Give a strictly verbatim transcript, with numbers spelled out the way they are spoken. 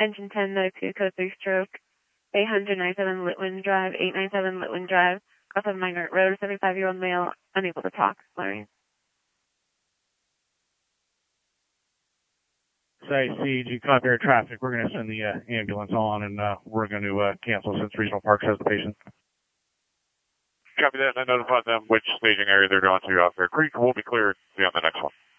Engine ten, no two, code three stroke, eight hundred ninety-seven Litwin Drive, eight ninety-seven Litwin Drive, off of Migrant Road, seventy-five-year-old male, unable to talk, Larry. Say, C G, copy air traffic. We're going to send the uh, ambulance on, and uh, we're going to uh, cancel since Regional Park has the patient. Copy that, and I notified them which staging area they're going to off Bear Creek. We'll be cleared. See you on the next one.